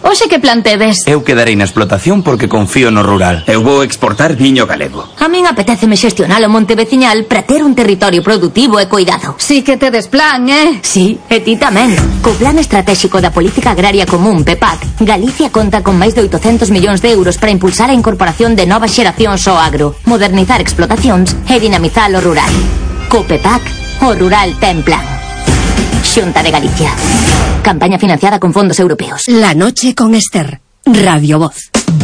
Hoxe que plantedes? Eu quedarei na explotación porque confío no rural. Eu vou exportar viño galego. A min apetéceme xestionar o monte veciñal para ter un territorio productivo e cuidado. Sí que tedes plan, Sí, e ti tamén. Co Plan Estratégico da Política Agraria Común, PEPAC, Galicia conta con máis de 800 millóns de euros para impulsar a incorporación de novas xeracións ao agro, modernizar explotacións e dinamizar o rural. Co PEPAC, o rural ten plan. Xunta de Galicia. Campaña financiada con fondos europeos. La noche con Esther. Radio Voz.